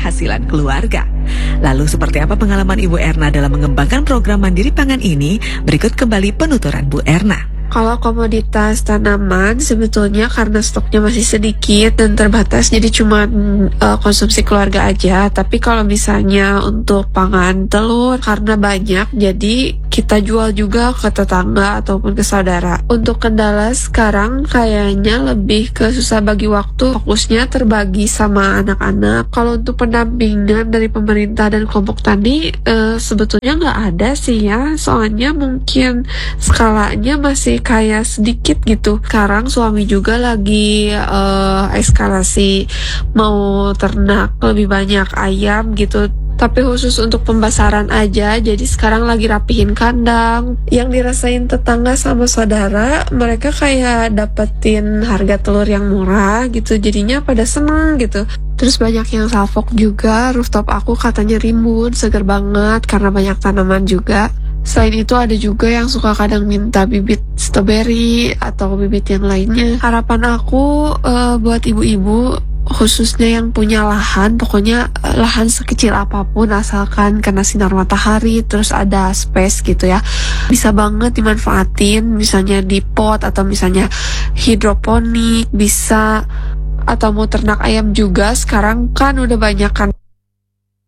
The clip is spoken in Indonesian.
penghasilan keluarga. Lalu seperti apa pengalaman Ibu Erna dalam mengembangkan program Mandiri Pangan ini? Berikut kembali penuturan Bu Erna. Kalau komoditas tanaman sebetulnya karena stoknya masih sedikit dan terbatas, jadi cuma konsumsi keluarga aja. Tapi kalau misalnya untuk pangan telur karena banyak, jadi kita jual juga ke tetangga ataupun ke saudara. Untuk kendala sekarang kayaknya lebih ke susah bagi waktu, fokusnya terbagi sama anak-anak. Kalau untuk pendampingan dari pemerintah dan kelompok tani sebetulnya nggak ada sih ya, soalnya mungkin skalanya masih kayak sedikit gitu. Sekarang suami juga lagi eskalasi mau ternak lebih banyak ayam gitu, tapi khusus untuk pembasaran aja. Jadi sekarang lagi rapihin kandang. Yang dirasain tetangga sama saudara, mereka kayak dapetin harga telur yang murah gitu, jadinya pada seneng gitu. Terus banyak yang salfok juga. Rooftop aku katanya rimbun, seger banget karena banyak tanaman juga. Selain itu ada juga yang suka kadang minta bibit stroberi atau bibit yang lainnya. Harapan aku buat ibu-ibu khususnya yang punya lahan, pokoknya lahan sekecil apapun asalkan kena sinar matahari terus ada space gitu ya, bisa banget dimanfaatin, misalnya di pot atau misalnya hidroponik bisa, atau mau ternak ayam juga sekarang kan udah banyak kan